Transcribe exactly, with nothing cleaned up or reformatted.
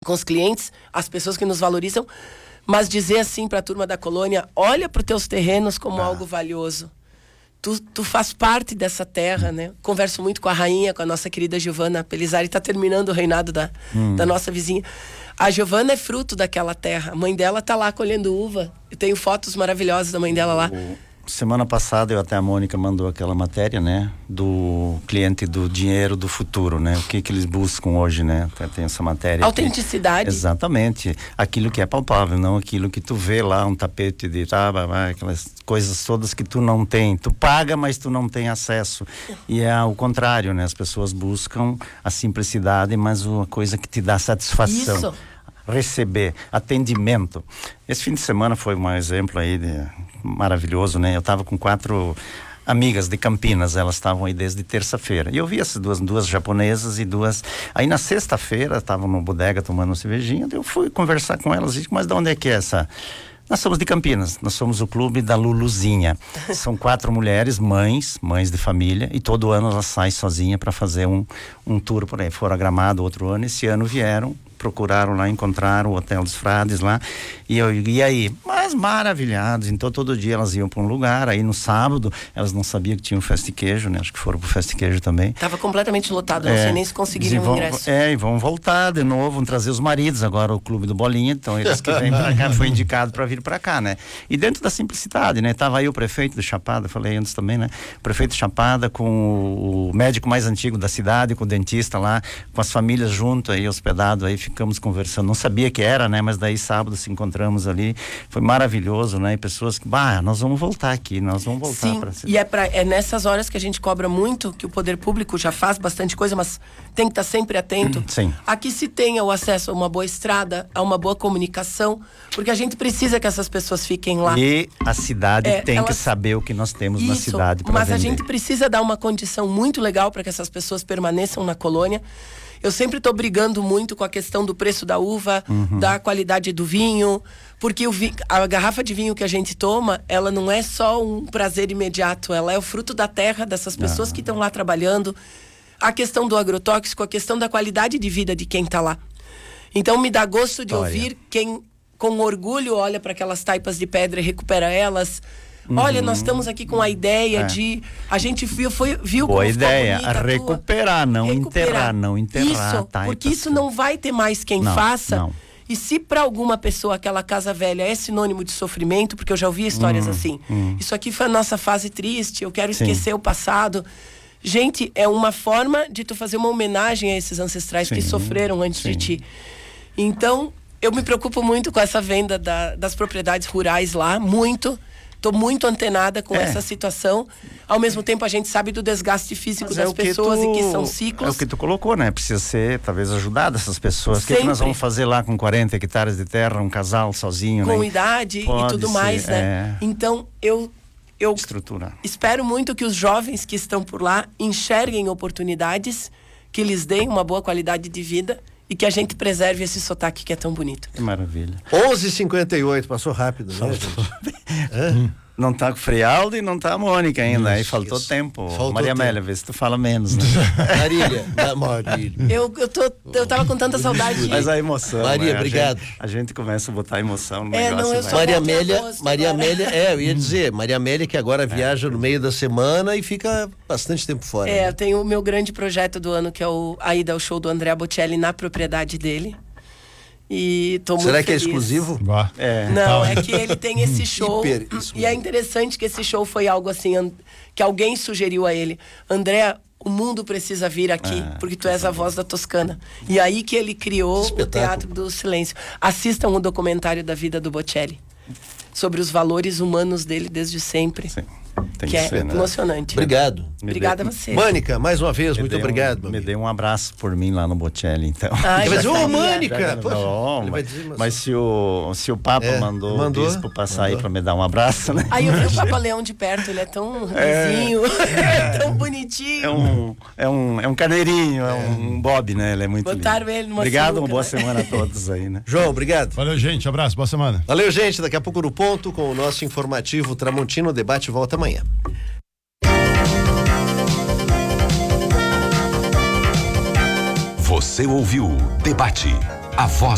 com os clientes, as pessoas que nos valorizam, mas dizer assim para a turma da colônia, olha para os teus terrenos como ah. algo valioso. Tu, tu faz parte dessa terra, né? Converso muito com a rainha, com a nossa querida Giovana Pelizari, está terminando o reinado da, hum. da nossa vizinha. A Giovana é fruto daquela terra. A mãe dela tá lá colhendo uva. Eu tenho fotos maravilhosas da mãe dela lá. Semana passada eu até a Mônica mandou aquela matéria, né? Do cliente do dinheiro do futuro, né? O que que eles buscam hoje, né? Tem essa matéria. Autenticidade. Que, exatamente. Aquilo que é palpável, não aquilo que tu vê lá, um tapete de tá, aquelas coisas todas que tu não tem. Tu paga, mas tu não tem acesso. E é o contrário, né? As pessoas buscam a simplicidade, mas uma coisa que te dá satisfação. Isso. Receber, atendimento. Esse fim de semana foi um exemplo aí de, maravilhoso, né? Eu tava com quatro amigas de Campinas, elas estavam aí desde terça-feira. E eu vi essas duas, duas japonesas e duas... Aí na sexta-feira, estavam no bodega tomando uma cervejinha, eu fui conversar com elas e disse, mas de onde é que é essa... Nós somos de Campinas, nós somos o clube da Luluzinha. São quatro mulheres, mães, mães de família, e todo ano elas saem sozinhas para fazer um, um tour por aí. Foram a Gramado outro ano, esse ano vieram, procuraram lá, encontraram o Hotel dos Frades lá, e eu, e aí? Mas maravilhados, então todo dia elas iam para um lugar, aí no sábado, elas não sabiam que tinha um Festa Queijo, né? Acho que foram pro Festa Queijo também. Tava completamente lotado, não é, sei nem se conseguiriam vão, o ingresso. É, e vão voltar de novo, vão trazer os maridos, agora o Clube do Bolinha, então eles que vêm pra cá, foi indicado para vir para cá, né? E dentro da simplicidade, né? Tava aí o prefeito de Chapada, falei antes também, né? O prefeito de Chapada com o, o médico mais antigo da cidade, com o dentista lá, com as famílias junto aí, hospedado aí, ficamos conversando, não sabia que era, né? Mas daí sábado se encontramos ali, foi maravilhoso, né? E pessoas que, bah, nós vamos voltar aqui, nós vamos voltar Sim, pra e é, pra, é nessas horas que a gente cobra muito, que o poder público já faz bastante coisa, mas tem que estar sempre atento. Sim. Aqui se tenha o acesso a uma boa estrada, a uma boa comunicação, porque a gente precisa que essas pessoas fiquem lá. E a cidade é, tem elas... que saber o que nós temos Isso, na cidade para mas vender. a gente precisa dar uma condição muito legal para que essas pessoas permaneçam na colônia. Eu sempre estou brigando muito com a questão do preço da uva, uhum. da qualidade do vinho, porque o vi- a garrafa de vinho que a gente toma, ela não é só um prazer imediato, ela é o fruto da terra dessas pessoas ah. que estão lá trabalhando. A questão do agrotóxico, a questão da qualidade de vida de quem está lá. Então me dá gosto de Olha. ouvir quem com orgulho olha para aquelas taipas de pedra e recupera elas. Uhum. Olha, nós estamos aqui com a ideia é. de... A gente viu, foi, viu Boa como ideia, ficou bonita a recuperar, não recuperar. enterrar, não enterrar. Isso, tá, porque isso não vai ter mais quem não, faça. Não. E se para alguma pessoa aquela casa velha é sinônimo de sofrimento, porque eu já ouvi histórias hum, assim, hum. isso aqui foi a nossa fase triste, eu quero Sim. esquecer o passado. Gente, é uma forma de tu fazer uma homenagem a esses ancestrais Sim. que sofreram antes Sim. de ti. Então, eu me preocupo muito com essa venda da, das propriedades rurais lá, muito. Estou muito antenada com é. essa situação. Ao mesmo tempo, a gente sabe do desgaste físico Mas das é pessoas tu, e que são ciclos. É o que tu colocou, né? Precisa ser, talvez, ajudar essas pessoas. O que, que nós vamos fazer lá com quarenta hectares de terra, um casal sozinho, com né? idade Pode e tudo ser, mais, né? É... Então, eu... Eu Estrutura. espero muito que os jovens que estão por lá enxerguem oportunidades, que lhes deem uma boa qualidade de vida e que a gente preserve esse sotaque que é tão bonito. Que maravilha. onze e cinquenta e oito, passou rápido, né, gente? Não tá com o Frialdo e não tá a Mônica ainda, isso, aí faltou isso. tempo. Faltou Maria tempo. Amélia, vê se tu fala menos, né? Marília, Marília. Eu, eu, tô, eu tava com tanta saudade. Mas a emoção. Maria, né? obrigado. A gente, a gente começa a botar emoção no é, negócio. Não, eu vai. sou Maria Amélia, agosto, Maria agora. Amélia, é, eu ia dizer, Maria Amélia que agora viaja é. no meio da semana e fica bastante tempo fora. É, né? eu tenho o meu grande projeto do ano, que é o, a ida ao show do Andrea Bocelli na propriedade dele. E tô muito Será que feliz. é exclusivo? É. Não, é que ele tem esse show. Hiper E é interessante que esse show foi algo assim, que alguém sugeriu a ele. André, o mundo precisa vir aqui, ah, porque tu és a voz da Toscana. E aí que ele criou o Teatro do Silêncio. Assistam o documentário da vida do Bocelli, sobre os valores humanos dele desde sempre. Sim. Tem que, que é ser, né? emocionante. Obrigado. Obrigada a você. Mônica, mais uma vez, me muito obrigado. Um, me dê um abraço por mim lá no Bocelli, então. Ai, mas, ô, oh, Mônica! Poxa, não, mas, dizer, mas... mas se o, se o Papa é, mandou, mandou o bispo passar mandou. aí pra me dar um abraço, né? Aí eu vi o Papa Leão de perto, ele é tão vizinho, é, é tão bonitinho. É um, é um, é um carneirinho, é, é um Bob, né? Ele é muito Botaram lindo. ele numa Obrigado, sinuca, uma boa né? semana a todos aí, né? João, obrigado. Valeu, gente, abraço, boa semana. Valeu, gente, daqui a pouco no ponto com o nosso informativo Tramontina, o debate volta amanhã. Você ouviu Debate, a voz